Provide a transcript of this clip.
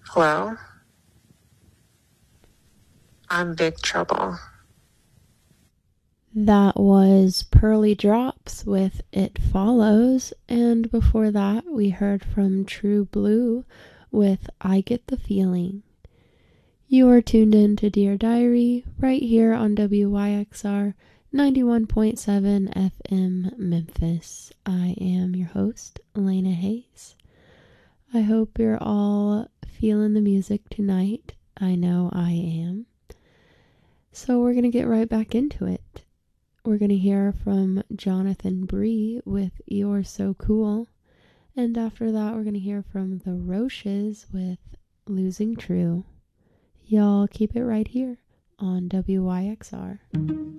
Hello? I'm big trouble. That was Pearly Drops with It Follows, and before that we heard from True Blue with I Get the Feeling. You are tuned in to Dear Diary right here on WYXR 91.7 FM Memphis. I am your host, Elena Hayes. I hope you're all feeling the music tonight. I know I am. So we're going to get right back into it. We're going to hear from Jonathan Bree with You're So Cool. And after that, we're going to hear from the Roches with Losing True. Y'all keep it right here on WYXR.